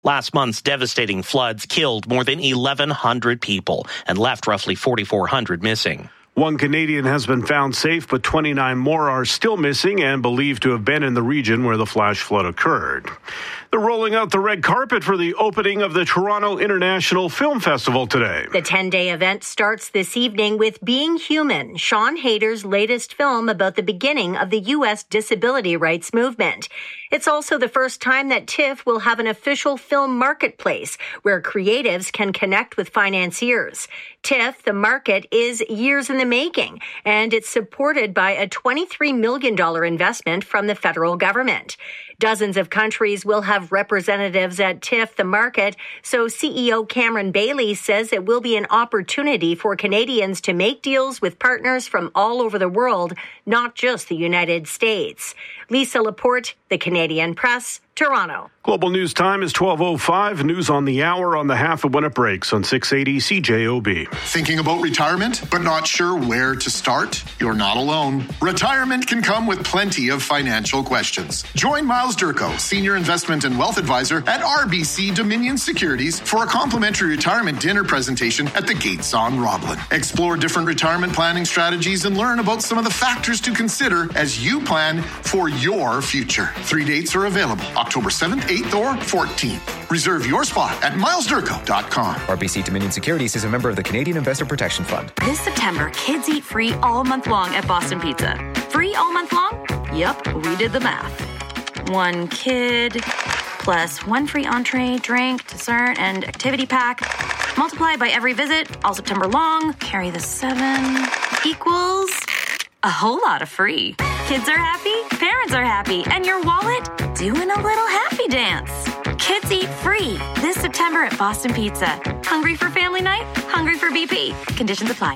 Last month's devastating floods killed more than 1,100 people and left roughly 4,400 missing. One Canadian has been found safe, but 29 more are still missing and believed to have been in the region where the flash flood occurred. They're rolling out the red carpet for the opening of the Toronto International Film Festival today. The 10-day event starts this evening with Being Human, Sean Hayter's latest film about the beginning of the U.S. disability rights movement. It's also the first time that TIFF will have an official film marketplace where creatives can connect with financiers. TIFF, the market, is years in the making, and it's supported by a $23 million investment from the federal government. Dozens of countries will have representatives at TIFF, the market, so CEO Cameron Bailey says it will be an opportunity for Canadians to make deals with partners from all over the world, not just the United States. Lisa Laporte, The Canadian Press, Toronto. Global News Time is 12:05. News on the hour on the half of when it breaks on 680 CJOB. Thinking about retirement, but not sure where to start? You're not alone. Retirement can come with plenty of financial questions. Join Miles Durko, Senior Investment and Wealth Advisor at RBC Dominion Securities for a complimentary retirement dinner presentation at the Gates on Roblin. Explore different retirement planning strategies and learn about some of the factors to consider as you plan for your future. 3 dates are available, October 7th, 8th, or 14th. Reserve your spot at milesdurko.com. RBC Dominion Securities is a member of the Canadian Investor Protection Fund. This September, kids eat free all month long at Boston Pizza. Free all month long? Yep, we did the math. One kid plus one free entree, drink, dessert, and activity pack. Multiply by every visit, all September long. Carry the 7 equals a whole lot of free. Kids are happy, parents are happy, and your wallet doing a little happy dance. Kids eat free this September at Boston Pizza. Hungry for family night? Hungry for BP. Conditions apply.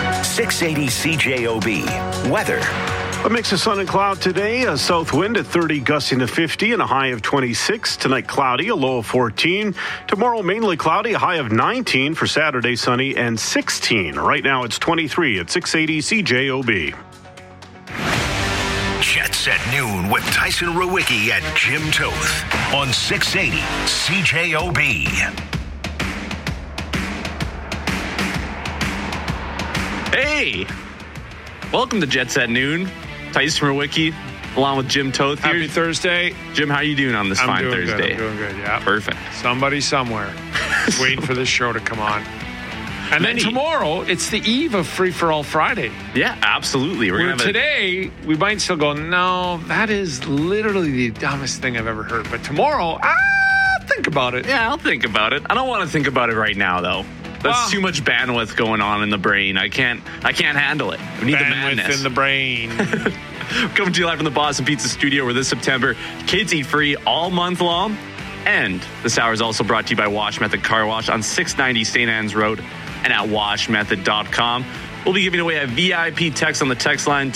680 CJOB. Weather. A mix of sun and cloud today. A south wind at 30, gusting to 50, and a high of 26. Tonight, cloudy, a low of 14. Tomorrow, mainly cloudy, a high of 19. For Saturday, sunny and 16. Right now, it's 23 at 680 CJOB. Jets at noon with Tyson Rowicki and Jim Toth on 680 CJOB. Hey! Welcome to Jets at noon. Tyson Rowicki along with Jim Toth here. Happy Thursday. Jim, how are you doing on this fine Thursday? I'm doing good, yeah. Perfect. Somebody somewhere is waiting for this show to come on. And then tomorrow, it's the eve of Free For All Friday. Yeah, absolutely. Today, we might still go, no, that is literally the dumbest thing I've ever heard. But tomorrow, think about it. Yeah, I'll think about it. I don't want to think about it right now, though. That's too much bandwidth going on in the brain. I can't handle it. We need the madness. Bandwidth in the brain. Coming to you live from the Boston Pizza Studio, where this September, kids eat free all month long. And this hour is also brought to you by Wash Method Car Wash on 690 St. Anne's Road and at washmethod.com. We'll be giving away a VIP text on the text line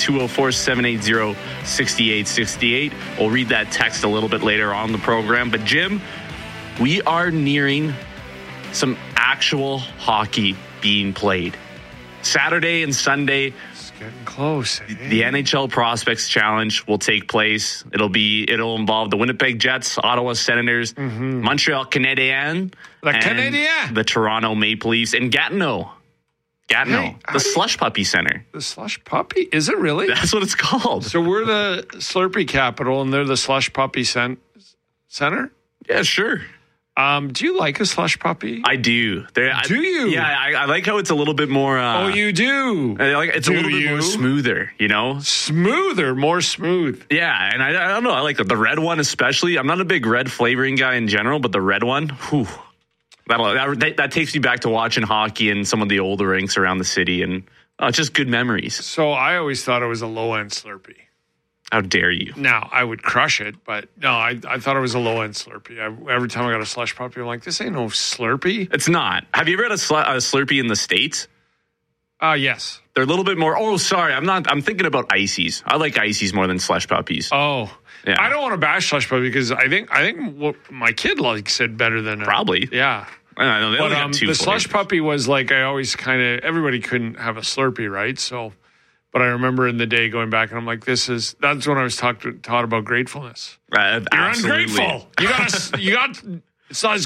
204-780-6868. We'll read that text a little bit later on the program. But Jim, we are nearing some actual hockey being played. Saturday and Sunday. It's getting close. The NHL Prospects Challenge will take place. It'll involve the Winnipeg Jets, Ottawa Senators, Montreal Canadiens, the Toronto Maple Leafs, and Gatineau. The Slush Puppy Center. The Slush Puppy? Is it really? That's what it's called. So we're the Slurpee capital, and they're the Slush Puppy Center? Yeah, sure. Do you like a slush puppy? I do. Do you? Yeah, I like how it's a little bit more... oh, you do? It's a little bit more smoother, you know? More smooth. Yeah, and I don't know. I like the red one especially. I'm not a big red flavoring guy in general, but the red one, whew, that takes me back to watching hockey in some of the older rinks around the city, and just good memories. So I always thought it was a low-end Slurpee. How dare you? Now, I would crush it, but no, I thought it was a low-end Slurpee. Every time I got a slush puppy, I'm like, this ain't no Slurpee. It's not. Have you ever had a Slurpee in the States? Yes. They're a little bit more... Oh, sorry. I'm thinking about ices. I like ices more than slush puppies. Oh. Yeah. I don't want to bash slush puppy because I think what my kid likes it better than... Probably. Yeah. I know. They only got two the flavors. slush puppy was like, I always everybody couldn't have a Slurpee, right? So... But I remember in the day going back and I'm like, that's when I was taught about gratefulness. You're ungrateful. You got It's not as